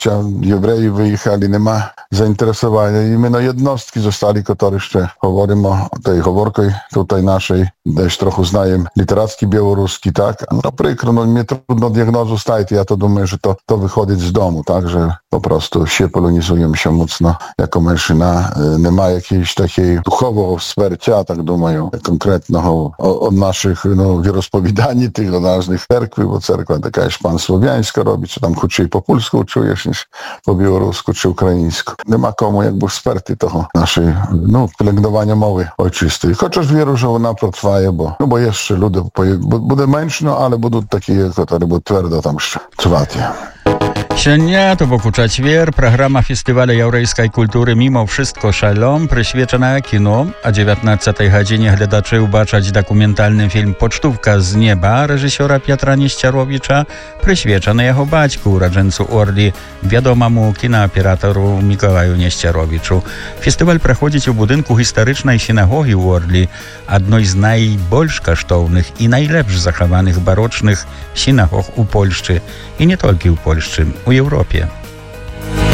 Jewreji wyjechali, nема zainteresowania i my jednostki zostali, które jeszcze mówimy o tej hovorkoj tutaj naszej, też trochę znajem literacki białoruski, tak? No przykro, mnie trudno diagnozu stawić, ja to думаю, że to wychodzi z domu, tak? Że po prostu się polonizujemy się mocno jako mężczyzna, nема jakiejś takiej duchowego wsparcia, tak думаю, konkretnego od naszych wierospowiadań, tych od naszych cerkwi, bo cerkwa taka jest pan-słowiańska robi, czy tam krócej po polsku czujesz niż po białorusku czy ukraińsku. Nема komu jakby wsparty toho naszej, pielęgnowania mowy ojczystej. Chociaż wierzę, że ona potrwaje, bo jeszcze ludy, będzie męczno, ale będą takie, które będą twardo tam trwać. Сёння, то бок у чацвер, праграма фестываля яўрэйскай культуры «Мімо wszystko шалом» прысвечана кіно. О 19-й гадзіне гледачы ўбачаць дакументальны фільм «Почтówka z nieba» рэжысёра Пятра Несцяровіча, прысвечаны яго бацьку, ураджэнцу Орлі, вядомаму кінааператару Мікалаю Несцяровічу. Фестываль праходзіць у будынку гістарычнай сінагогі ў Орлі, адной з найбольш каштоўных і найлепш захаваных барочных сінагог у Польшчы. I nie tylko w Polsce, w Europie.